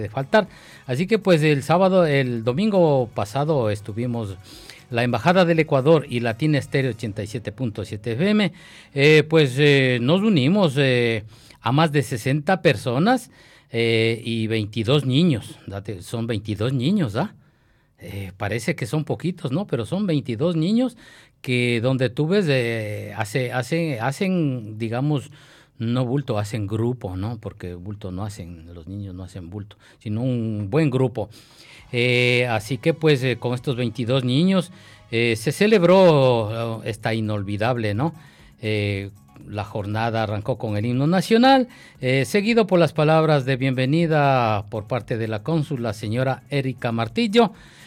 de faltar. Así que pues el domingo pasado estuvimos la Embajada del Ecuador y Latina Estéreo 87.7 FM, nos unimos a más de 60 personas y 22 niños. Son 22 niños, ¿ah? Parece que son poquitos, ¿no? Pero son 22 niños que donde tú ves, hacen, digamos, no bulto, hacen grupo, ¿no? Porque bulto no hacen, los niños no hacen bulto, sino un buen grupo. Así que pues con estos 22 niños se celebró esta inolvidable, ¿no? La jornada arrancó con el himno nacional, seguido por las palabras de bienvenida por parte de la cónsul, la señora Erika Martillo.